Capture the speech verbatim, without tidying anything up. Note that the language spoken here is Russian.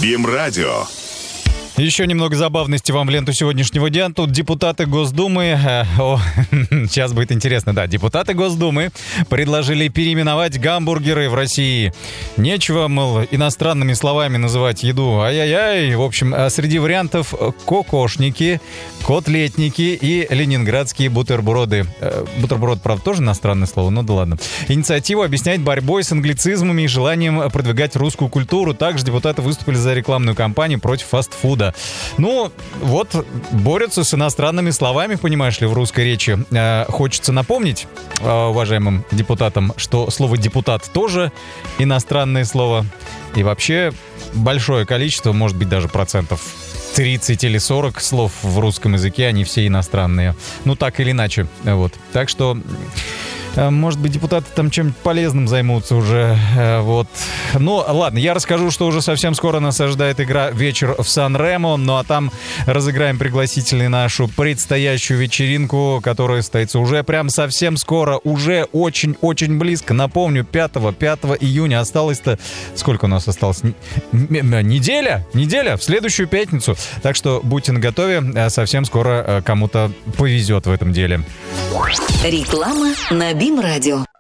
БИМ-радио. Еще немного забавности вам в ленту сегодняшнего дня. Тут депутаты Госдумы... Э, о, сейчас будет интересно, да. Депутаты Госдумы предложили переименовать гамбургеры в России. Нечего, мол, иностранными словами называть еду. Ай-яй-яй. В общем, среди вариантов кокошники, котлетники и ленинградские бутерброды. Э, бутерброд, правда, тоже иностранное слово, ну да ладно. Инициатива объясняет борьбой с англицизмами и желанием продвигать русскую культуру. Также депутаты выступили за рекламную кампанию против фастфуда. Ну, вот, борются с иностранными словами, понимаешь ли, в русской речи. Э, хочется напомнить э, уважаемым депутатам, что слово «депутат» тоже иностранное слово. И вообще большое количество, может быть, даже процентов тридцать или сорок слов в русском языке, они все иностранные. Ну, так или иначе, вот. Так что... Может быть, депутаты там чем-нибудь полезным займутся уже, вот. Ну, ладно, я расскажу, что уже совсем скоро нас ожидает игра «Вечер в Сан-Ремо», ну а там разыграем пригласительный нашу предстоящую вечеринку, которая состоится уже прям совсем скоро, уже очень-очень близко. Напомню, пятого июня осталось-то... Сколько у нас осталось? Неделя? Неделя? В следующую пятницу. Так что будьте наготове, совсем скоро кому-то повезет в этом деле. Реклама на БИМ-радио.